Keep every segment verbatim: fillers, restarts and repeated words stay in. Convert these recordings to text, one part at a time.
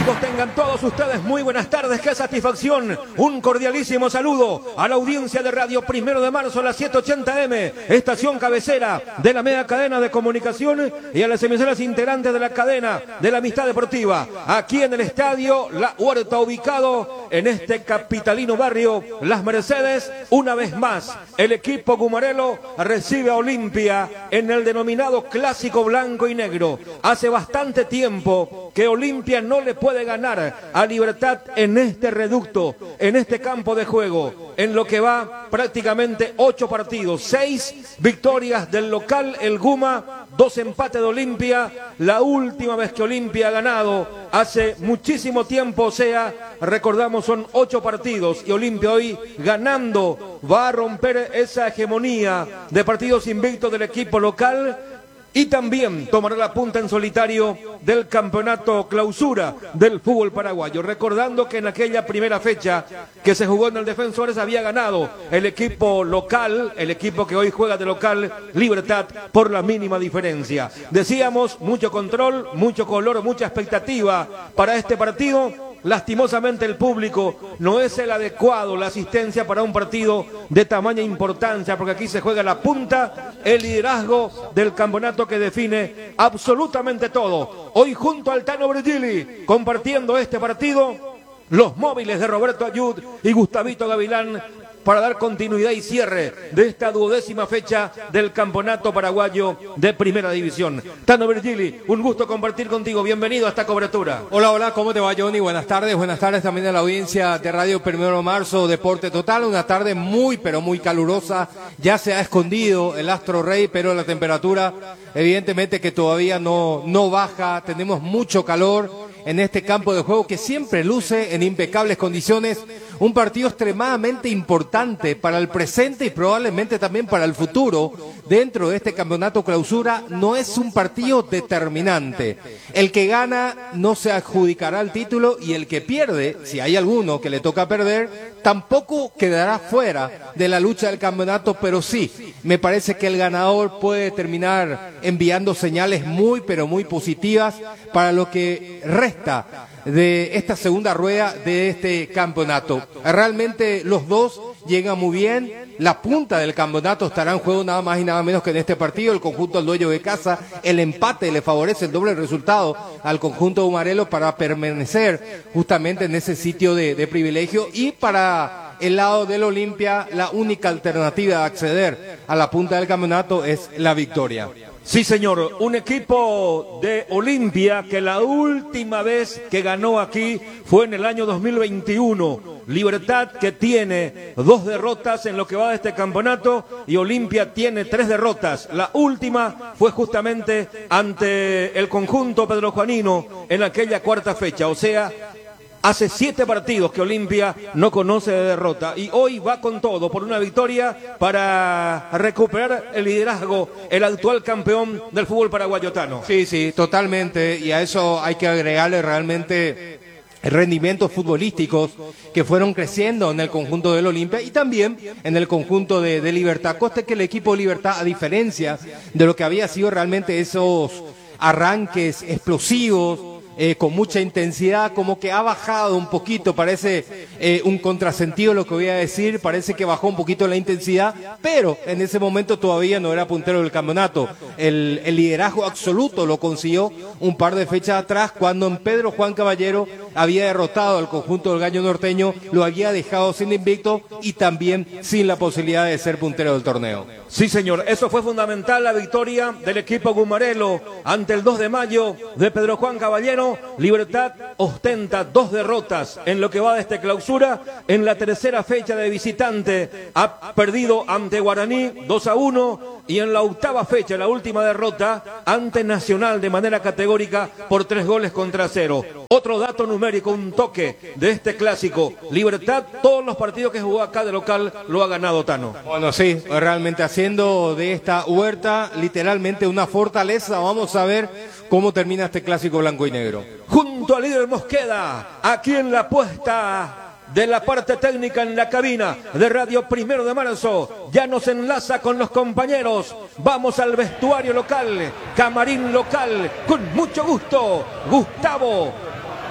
Amigos, tengan todos ustedes muy buenas tardes, qué satisfacción. Un cordialísimo saludo a la audiencia de Radio Primero de Marzo, a las siete ochenta eme, estación cabecera de la media cadena de comunicación, y a las emisoras integrantes de la cadena de la Amistad Deportiva. Aquí en el estadio La Huerta, ubicado en este capitalino barrio Las Mercedes, una vez más, el equipo gumarelo recibe a Olimpia en el denominado Clásico Blanco y Negro. Hace bastante tiempo que Olimpia no le puede ganar a Libertad en este reducto, en este campo de juego, en lo que va prácticamente ocho partidos, seis victorias del local, el Guma, dos empates de Olimpia. La última vez que Olimpia ha ganado hace muchísimo tiempo, o sea, recordamos, son ocho partidos, y Olimpia hoy ganando va a romper esa hegemonía de partidos invictos del equipo local. Y también tomará la punta en solitario del campeonato clausura del fútbol paraguayo. Recordando que en aquella primera fecha que se jugó en el Defensores había ganado el equipo local, el equipo que hoy juega de local, Libertad, por la mínima diferencia. Decíamos, mucho control, mucho color, mucha expectativa para este partido. Lastimosamente el público no es el adecuado, la asistencia para un partido de tamaña importancia, porque aquí se juega la punta, el liderazgo del campeonato que define absolutamente todo. Hoy junto al Tano Virgili, compartiendo este partido, los móviles de Roberto Ayud y Gustavito Gavilán, para dar continuidad y cierre de esta duodécima fecha del campeonato paraguayo de primera división. Tano Virgili, un gusto compartir contigo, bienvenido a esta cobertura. Hola, hola, ¿cómo te va, Johnny? Buenas tardes, buenas tardes también a la audiencia de Radio Primero de Marzo, Deporte Total. Una tarde muy, pero muy calurosa, ya se ha escondido el Astro Rey, pero la temperatura evidentemente que todavía no, no baja, tenemos mucho calor en este campo de juego que siempre luce en impecables condiciones. Un partido extremadamente importante para el presente y probablemente también para el futuro dentro de este campeonato clausura. No es un partido determinante. El que gana no se adjudicará el título, y el que pierde, si hay alguno que le toca perder, tampoco quedará fuera de la lucha del campeonato, pero sí, me parece que el ganador puede terminar enviando señales muy, pero muy positivas para lo que resta de esta segunda rueda de este campeonato. Realmente los dos llegan muy bien. La punta del campeonato estará en juego nada más y nada menos que en este partido. El conjunto del dueño de casa, el empate le favorece el doble resultado al conjunto gumarelo para permanecer justamente en ese sitio de, de privilegio, y para el lado del Olimpia la única alternativa de acceder a la punta del campeonato es la victoria. Sí, señor, un equipo de Olimpia que la última vez que ganó aquí fue en el año dos mil veintiuno. Libertad, que tiene dos derrotas en lo que va de este campeonato, y Olimpia tiene tres derrotas. La última fue justamente ante el conjunto pedrojuanino en aquella cuarta fecha, o sea, hace siete partidos que Olimpia no conoce de derrota, y hoy va con todo por una victoria para recuperar el liderazgo, el actual campeón del fútbol paraguayo, Tano. Sí, sí, totalmente, y a eso hay que agregarle realmente rendimientos futbolísticos que fueron creciendo en el conjunto del Olimpia y también en el conjunto de, de Libertad. Coste que el equipo Libertad, a diferencia de lo que había sido realmente esos arranques explosivos, Eh, con mucha intensidad, como que ha bajado un poquito, parece eh, un contrasentido lo que voy a decir, parece que bajó un poquito la intensidad, pero en ese momento todavía no era puntero del campeonato. El, el liderazgo absoluto lo consiguió un par de fechas atrás, cuando en Pedro Juan Caballero había derrotado al conjunto del Gallo Norteño, lo había dejado sin invicto y también sin la posibilidad de ser puntero del torneo. Sí, señor, eso fue fundamental, la victoria del equipo gumarelo ante el dos de mayo de Pedro Juan Caballero. Libertad ostenta dos derrotas en lo que va de esta clausura. En la tercera fecha de visitante ha perdido ante Guaraní dos a uno, y en la octava fecha, la última derrota, ante Nacional de manera categórica por tres goles contra cero. Otro dato numérico, un toque de este clásico: Libertad, todos los partidos que jugó acá de local lo ha ganado, Tano. Bueno, sí, realmente haciendo de esta Huerta literalmente una fortaleza. Vamos a ver cómo termina este clásico blanco y negro. Junto al líder Mosqueda, aquí en la puesta de la parte técnica en la cabina de Radio Primero de Marzo, ya nos enlaza con los compañeros. Vamos al vestuario local, camarín local, con mucho gusto, Gustavo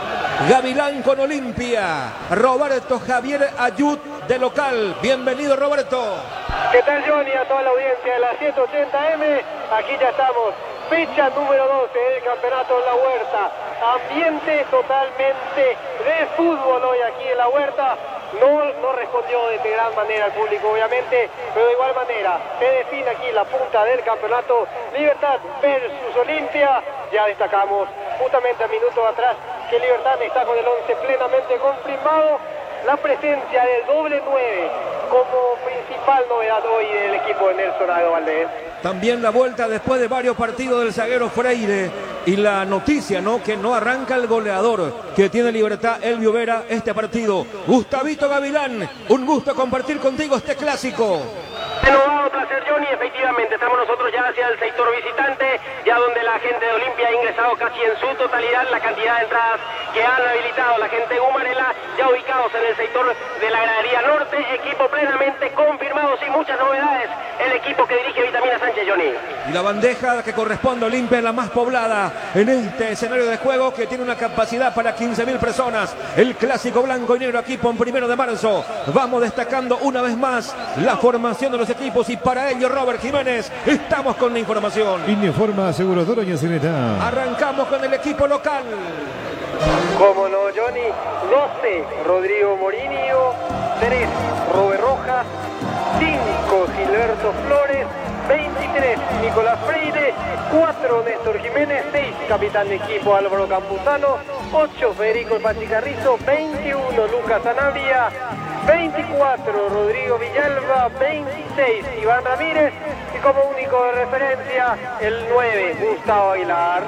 Gavilán con Olimpia. Roberto Javier Ayud de local. Bienvenido, Roberto. ¿Qué tal, Johnny? A toda la audiencia de la ciento ochenta eme. Aquí ya estamos. Fecha número doce del campeonato en la Huerta. Ambiente totalmente de fútbol hoy aquí en la Huerta. No, no respondió de gran manera al público, obviamente, pero de igual manera se define aquí la punta del campeonato. Libertad versus Olimpia. Ya destacamos justamente a minutos atrás que Libertad está con el once plenamente confirmado. La presencia del doble nueve como principal novedad hoy del equipo de Nelson Aldo Valdés. También la vuelta después de varios partidos del zaguero Freire y la noticia, ¿no?, que no arranca el goleador que tiene Libertad, Elvio Vera, este partido. Gustavito Gavilán, un gusto compartir contigo este clásico. Renovado placer, Johnny. Efectivamente, estamos nosotros ya hacia el sector visitante, ya donde la gente de Olimpia ha ingresado casi en su totalidad, la cantidad de entradas que han habilitado la gente de Gumarela, ya ubicados en el sector de la gradería norte, equipo plenamente confirmado, sin muchas novedades, el equipo que dirige Vitamina Sánchez, Johnny. Y la bandeja que corresponde a Olimpia es la más poblada en este escenario de juego, que tiene una capacidad para quince mil personas. El clásico blanco y negro aquí por primero de marzo. Vamos destacando una vez más la formación de los equipos, y para ello, Robert Jiménez, estamos con la información. Informa Aseguradora Ñacineta. Arrancamos con el equipo local. Cómo no, Johnny. doce, Rodrigo Morinio. tres, Robert Rojas. cinco, Gilberto Flores. veintitrés, Nicolás Freire. cuatro, Néstor Jiménez. seis, capitán de equipo Álvaro Campuzano. ocho, Federico Pachi Carrizo. veintiuno, Lucas Sanabria. veinticuatro, Rodrigo Villalba. veintiséis, Iván Ramírez. Y como único de referencia, el nueve, Gustavo Aguilar.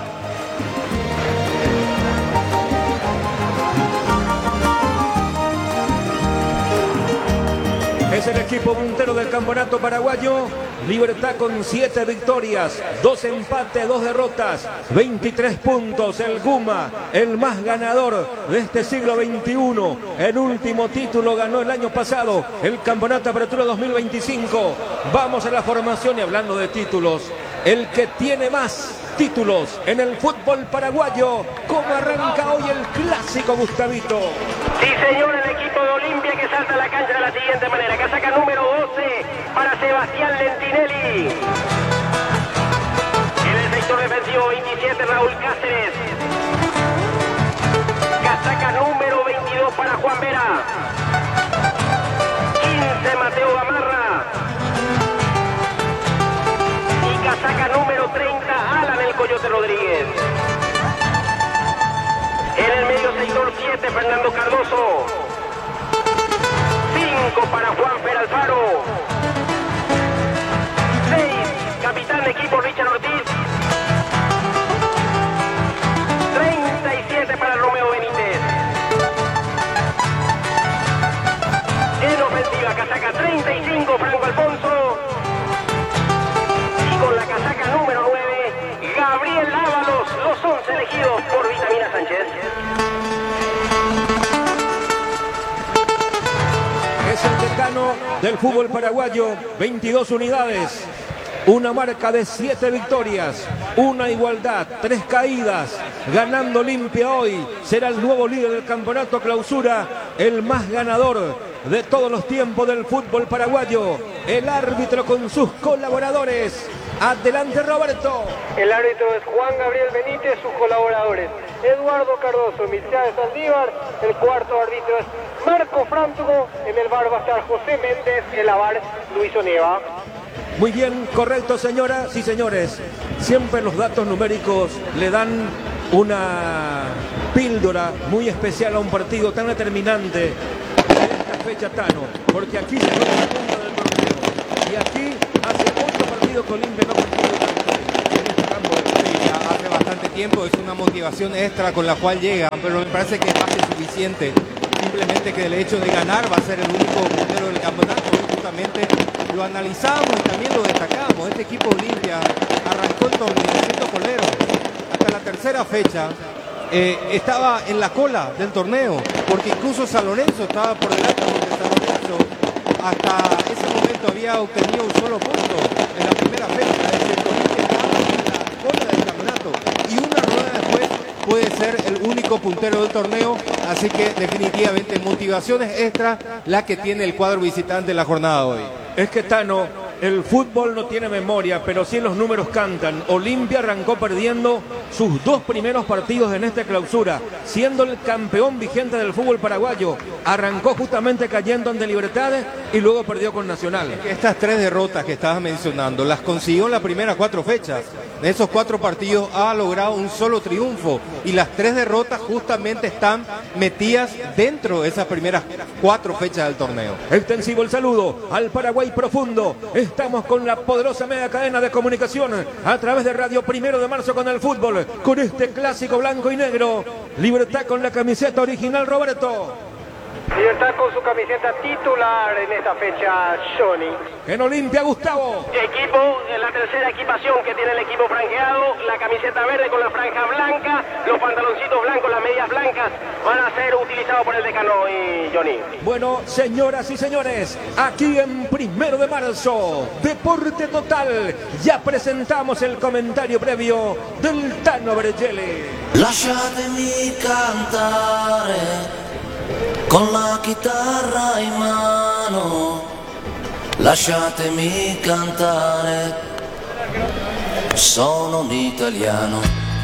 Es el equipo puntero del campeonato paraguayo. Libertad con siete victorias, dos empates, dos derrotas, veintitrés puntos. El Guma, el más ganador de este siglo veintiuno. El último título ganó el año pasado, el Campeonato Apertura dos mil veinticinco. Vamos a la formación, y hablando de títulos, el que tiene más títulos en el fútbol paraguayo. ¿Cómo arranca hoy el clásico, Gustavito? Sí, señor, el equipo de Olimpia que salta a la cancha de la siguiente manera. Casaca número doce para Sebastián Lentinelli. En el sector defensivo veintisiete, Raúl Cáceres. Casaca número veintidós para Juan Vera. quince, Mateo Gamarra. Y casaca número treinta, Alan el Coyote Rodríguez. En el medio sector siete, Fernando Cardoso. cinco para Juan Fer Alfaro. seis, capitán de equipo Richard Ortiz. treinta y siete para Romeo Benítez. En ofensiva, casaca treinta y cinco, Franco Alfonso. Y con la casaca número nueve, Gabriel Ábalos, los once elegidos por Vitamina Sánchez. Es el decano del fútbol paraguayo, veintidós unidades, una marca de siete victorias, una igualdad, tres caídas, ganando Olimpia hoy, será el nuevo líder del campeonato clausura, el más ganador de todos los tiempos del fútbol paraguayo, el árbitro con sus colaboradores. Adelante, Roberto. El árbitro es Juan Gabriel Benítez, sus colaboradores Eduardo Cardoso, Mircea Saldívar. El cuarto árbitro es Marco Frántugo. En el bar va a estar José Méndez. En la bar, Luis Oneva. Muy bien, correcto, señora. Sí, señores, siempre los datos numéricos le dan una píldora muy especial a un partido tan determinante en esta fecha, Tano, porque aquí se juega la punta del torneo, y aquí hace ocho partidos que Olimpia no consigue una victoria en este campo de Sí, ya hace bastante tiempo, es una motivación extra con la cual llega, pero me parece que es más que suficiente. Simplemente que el hecho de ganar va a ser el único puntero del campeonato. Justamente lo analizamos y también lo destacamos. Este equipo Olimpia arrancó el torneo siendo colero. Hasta la tercera fecha eh, estaba en la cola del torneo, porque incluso San Lorenzo estaba por delante, porque San Lorenzo hasta ese momento había obtenido un solo punto en la primera fecha. Es decir, Olimpia estaba en la cola del campeonato, y una rueda después puede ser el único puntero del torneo, así que definitivamente motivaciones extra la que tiene el cuadro visitante en la jornada de hoy. Es que Tano, el fútbol no tiene memoria, pero sí los números cantan. Olimpia arrancó perdiendo sus dos primeros partidos en esta clausura, siendo el campeón vigente del fútbol paraguayo. Arrancó justamente cayendo ante Libertad y luego perdió con Nacional. Estas tres derrotas que estabas mencionando las consiguió en las primeras cuatro fechas. En esos cuatro partidos ha logrado un solo triunfo y las tres derrotas justamente están metidas dentro de esas primeras cuatro fechas del torneo. Extensivo el saludo al Paraguay profundo. Estamos con la poderosa media cadena de comunicación a través de Radio Primero de Marzo con el fútbol, con este clásico blanco y negro. Libertad con la camiseta original, Roberto. Libertad con su camiseta titular en esta fecha, Johnny. En Olimpia, Gustavo. Equipo, la tercera equipación que tiene el equipo franjeado, la camiseta verde con la franja blanca, los pantaloncitos blancos, las medias blancas, van a ser utilizados por el decano y Johnny. Bueno, señoras y señores, aquí en Primero de Marzo, Deporte Total, ya presentamos el comentario previo del Tano Bergelli. Lasciatemi cantare con la chitarra in mano, lasciatemi cantare, sono un italiano.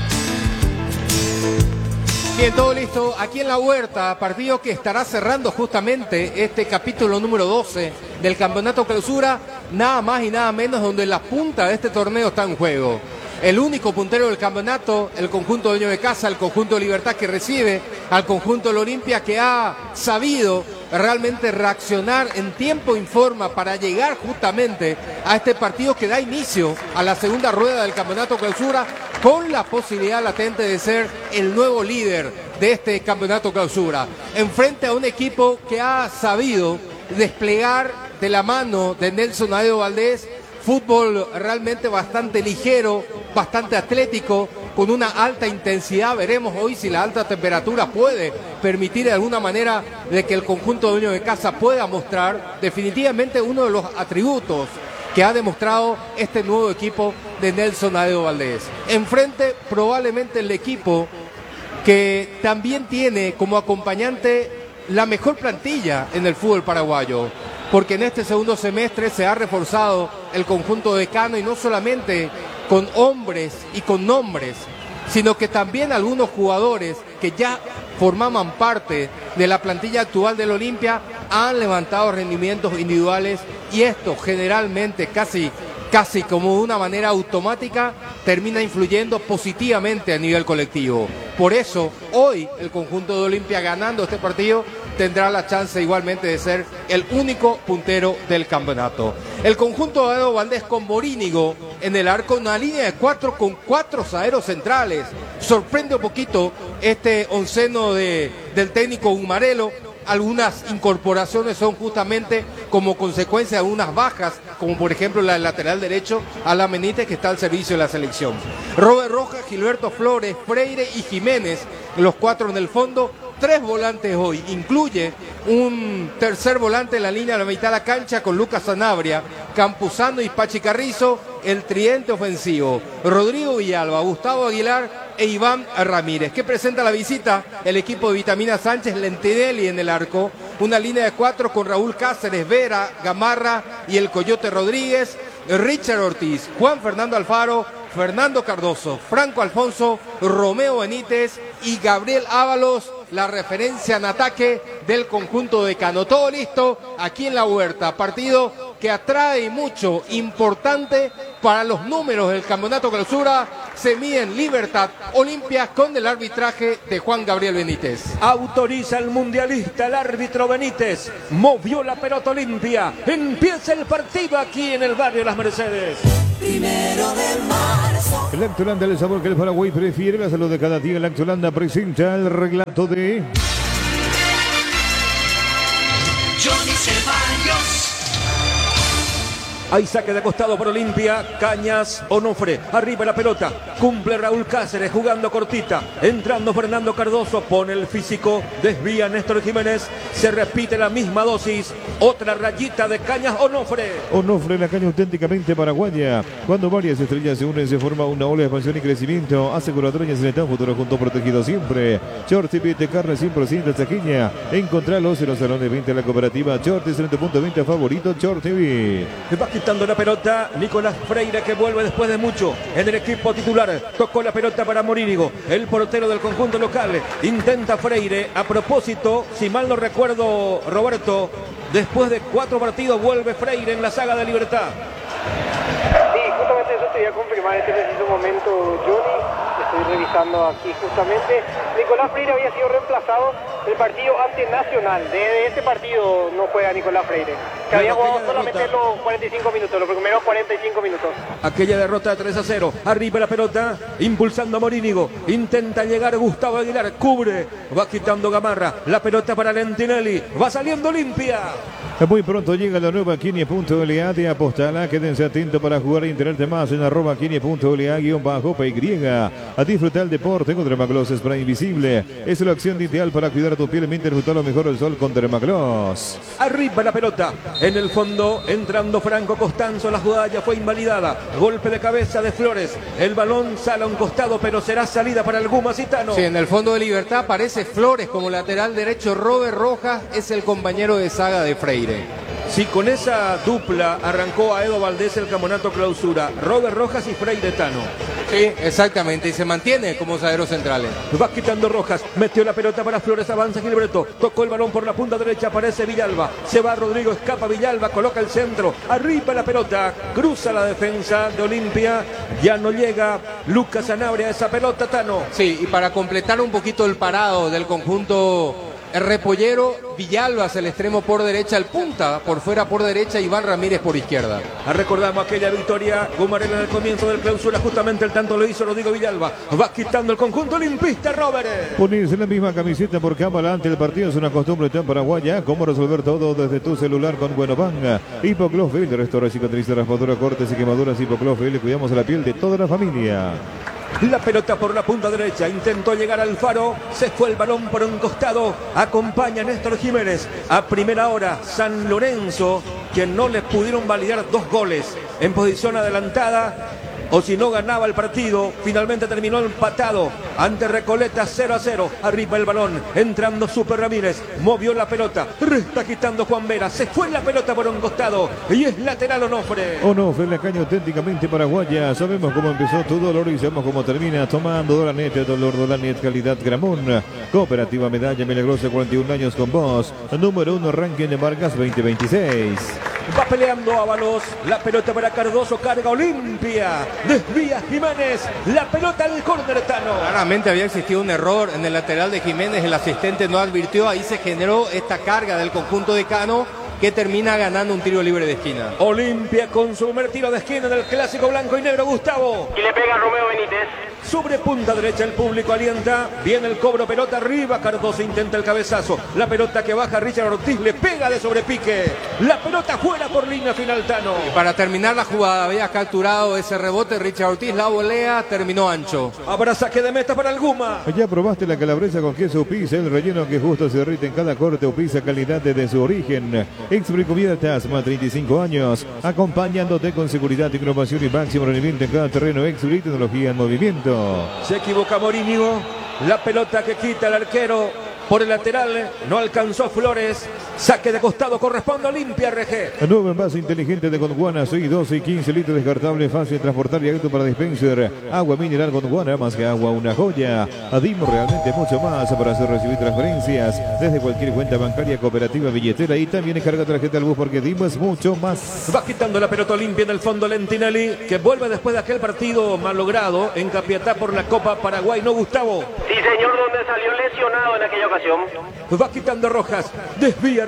Bien, todo listo. Aquí en la Huerta, partido que estará cerrando justamente este capítulo número doce del Campeonato Clausura, nada más y nada menos, donde la punta de este torneo está en juego. El único puntero del campeonato, el conjunto dueño de casa, el conjunto de Libertad que recibe al conjunto del Olimpia, que ha sabido realmente reaccionar en tiempo y forma para llegar justamente a este partido que da inicio a la segunda rueda del Campeonato Clausura, con la posibilidad latente de ser el nuevo líder de este Campeonato Clausura, enfrente a un equipo que ha sabido desplegar de la mano de Nelson Nadeo Valdés fútbol realmente bastante ligero, bastante atlético, con una alta intensidad. Veremos hoy si la alta temperatura puede permitir de alguna manera de que el conjunto dueño de casa pueda mostrar definitivamente uno de los atributos que ha demostrado este nuevo equipo de Nelson Nadeo Valdés. Enfrente probablemente el equipo que también tiene como acompañante la mejor plantilla en el fútbol paraguayo, porque en este segundo semestre se ha reforzado el conjunto decano, y no solamente con hombres y con nombres, sino que también algunos jugadores que ya formaban parte de la plantilla actual del Olimpia han levantado rendimientos individuales, y esto generalmente casi, casi como de una manera automática termina influyendo positivamente a nivel colectivo. Por eso hoy el conjunto de Olimpia, ganando este partido, tendrá la chance igualmente de ser el único puntero del campeonato. El conjunto de Nadeo Valdés con Morínigo en el arco, una línea de cuatro con cuatro zagueros centrales. Sorprende un poquito este onceno de, del técnico Humarelo. Algunas incorporaciones son justamente como consecuencia de unas bajas, como por ejemplo la del lateral derecho, Alan Benítez, que está al servicio de la selección. Robert Rojas, Gilberto Flores, Freire y Jiménez, los cuatro en el fondo. Tres volantes hoy, incluye un tercer volante en la línea de la mitad de la cancha con Lucas Sanabria, Campuzano y Pachi Carrizo, el tridente ofensivo, Rodrigo Villalba, Gustavo Aguilar e Iván Ramírez. ¿Qué presenta la visita? El equipo de Vitamina Sánchez, Lentidelli en el arco, una línea de cuatro con Raúl Cáceres, Vera, Gamarra y el Coyote Rodríguez, Richard Ortiz, Juan Fernando Alfaro, Fernando Cardoso, Franco Alfonso, Romeo Benítez y Gabriel Ábalos, la referencia en ataque del conjunto decano. Todo listo aquí en la Huerta, partido que atrae mucho, importante para los números del Campeonato Clausura. Se miden Libertad, Olimpia, con el arbitraje de Juan Gabriel Benítez. Autoriza el mundialista, el árbitro Benítez. Movió la pelota Olimpia. Empieza el partido aquí en el barrio Las Mercedes. Primero de marzo. El Lactolanda, el sabor que el Paraguay prefiere. La salud de cada día. El Lactolanda presenta el relato de Johnny Ceballos. Hay saque de costado por Olimpia. Cañas, Onofre. Arriba la pelota. Cumple Raúl Cáceres jugando cortita. Entrando Fernando Cardoso. Pone el físico. Desvía Néstor Jiménez. Se repite la misma dosis. Otra rayita de Cañas, Onofre. Onofre, la caña auténticamente paraguaya. Cuando varias estrellas se unen, se forma una ola de expansión y crecimiento. Aseguradora Yacyretá, futuro junto protegido siempre. Shorty Pite Carne cien por ciento Chaquiña. Encontralos en los salones de venta de la cooperativa Shorty, centro punto de venta favorito, Shorty V. Va quitando la pelota Nicolás Freire, que vuelve después de mucho en el equipo titular. Tocó la pelota para Morínigo, el portero del conjunto local. Intenta Freire. A propósito, si mal no recuerdo, Roberto, después de cuatro partidos vuelve Freire en la saga de Libertad. Sí, justamente eso te voy a confirmar en este preciso momento, Johnny. Estoy revisando aquí justamente. Nicolás Freire había sido reemplazado del partido ante Nacional. De este partido no juega Nicolás Freire, que había jugado solamente los cuarenta y cinco minutos, los primeros cuarenta y cinco minutos. Aquella derrota tres a cero. Arriba la pelota, impulsando a Morínigo. Intenta llegar Gustavo Aguilar, cubre. Va quitando Gamarra. La pelota para Lentinelli. Va saliendo Olimpia. Muy pronto llega la nueva Kine punto L A de Apostala. Quédense atentos para jugar e enterarte más en arroba Kine punto L A guión bajo P Y. A disfrutar el deporte con Dermagloss Spray Invisible. Es la opción ideal para cuidar tu piel mientras disfrutar lo mejor del sol con Dermagloss. Arriba la pelota. En el fondo, entrando Franco Costanzo. La jugada ya fue invalidada. Golpe de cabeza de Flores. El balón sale a un costado, pero será salida para el Guma Citano. Sí, en el fondo de Libertad aparece Flores como lateral derecho. Robert Rojas es el compañero de saga de Freire. Si con esa dupla arrancó a Edo Valdés el campeonato clausura, Robert Rojas y Freire Tano. Sí, exactamente, y se mantiene como zagueros centrales. Va quitando Rojas, metió la pelota para Flores, avanza Gilberto, tocó el balón por la punta derecha, aparece Villalba, se va Rodrigo, escapa Villalba, coloca el centro, arriba la pelota, cruza la defensa de Olimpia, ya no llega Lucas Sanabria a esa pelota, Tano. Sí, y para completar un poquito el parado del conjunto el repollero, Villalba es el extremo por derecha, el punta por fuera por derecha, Iván Ramírez por izquierda. Recordamos aquella victoria Gumarela en el comienzo del clausura, justamente el tanto lo hizo Rodrigo Villalba. Va quitando el conjunto olimpista, Robert. Ponerse la misma camiseta por cámara ante el partido es una costumbre tan paraguaya. Cómo resolver todo desde tu celular con Buenopan. Hipoclofil, restaura cicatrices, raspadura, cortes y quemaduras. Hipoclofil, cuidamos la piel de toda la familia. La pelota por la punta derecha, intentó llegar al faro, se fue el balón por un costado, acompaña a Néstor Jiménez. A primera hora, San Lorenzo, que no les pudieron validar dos goles en posición adelantada, o si no ganaba el partido, finalmente terminó empatado ante Recoleta cero a cero. Arriba el balón, entrando Super Ramírez, movió la pelota, está quitando Juan Vera, se fue la pelota por un costado y es lateral Onofre. Onofre, la caña auténticamente paraguaya. Sabemos cómo empezó tu dolor y sabemos cómo termina. Tomando Dolanet, dolor Dolanet, calidad Gramón. Cooperativa Medalla Milagrosa, cuarenta y un años con vos. Número uno, ranking de Vargas veinte veintiséis. Va peleando Ábalos, la pelota para Cardoso, carga Olimpia, desvía Jiménez, la pelota al córner, Tano. Claramente había existido un error en el lateral de Jiménez, el asistente no advirtió, ahí se generó esta carga del conjunto de Cano, que termina ganando un tiro libre de esquina. Olimpia con su primer tiro de esquina del clásico blanco y negro, Gustavo. Y le pega Romeo Benítez. Sobre punta derecha el público alienta, viene el cobro, pelota arriba, Cardoso intenta el cabezazo, la pelota que baja Richard Ortiz, le pega de sobrepique, la pelota fuera por línea final, Tano. Y para terminar la jugada había capturado ese rebote Richard Ortiz, la volea, terminó ancho. Habrá saque de meta para el Guma. Ya probaste la calabresa con queso pizza, el relleno que justo se derrite en cada corte o pizza, calidad desde su origen. Exbricubiertas, más treinta y cinco años, acompañándote con seguridad, innovación y máximo rendimiento en cada terreno. Exbri, tecnología en movimiento. Se equivoca Morínigo, la pelota que quita el arquero por el lateral, no alcanzó Flores, saque de costado, corresponde a Olimpia, R G. Nuevo envase inteligente de Gondwana, soy doce y quince litros descartable, fácil de transportar y apto para dispenser. Agua mineral Gondwana, más que agua, una joya. Adimo realmente mucho más para hacer recibir transferencias desde cualquier cuenta bancaria, cooperativa, billetera y también carga tarjeta al bus porque Dimo es mucho más. Va quitando la pelota Olimpia en el fondo Lentinelli, que vuelve después de aquel partido mal logrado en Capiatá por la Copa Paraguay, ¿no, Gustavo? Sí, señor, donde salió lesionado en aquella ocasión. Va quitando Rojas, desvía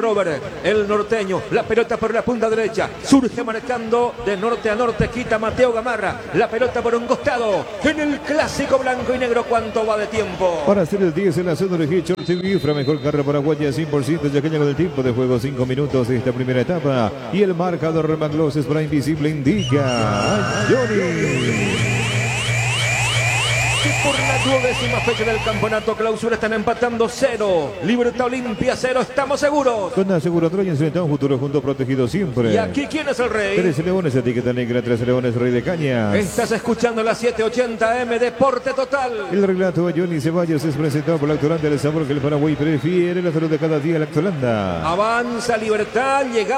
Robert, el norteño, la pelota por la punta derecha, surge marcando de norte a norte, quita Mateo Gamarra, la pelota por un costado, en el clásico blanco y negro, ¿cuánto va de tiempo? Para hacer el diez en la zona de Hitchcock T V, Ifra, mejor carro paraguaya, cien por ciento yaqueña con el tiempo de juego, cinco minutos de esta primera etapa, y el marcador Magloses para Invisible indica a Johnny. Por la duodécima fecha del campeonato clausura están empatando cero. Libertad Olimpia cero, estamos seguros. Con Aseguradora y enfrentado un futuro junto protegido siempre. ¿Y aquí quién es el rey? Tres Leones, etiqueta negra, Tres Leones, Rey de Cañas. Estás escuchando la setecientos ochenta M Deporte Total. El relato de Johnny Ceballos es presentado por la Actolanda, el sabor que el Paraguay prefiere, la salud de cada día, la Actolanda. Avanza Libertad, llega